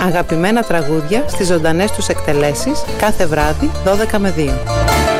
Αγαπημένα τραγούδια στις ζωντανές τους εκτελέσεις κάθε βράδυ 12 με 2.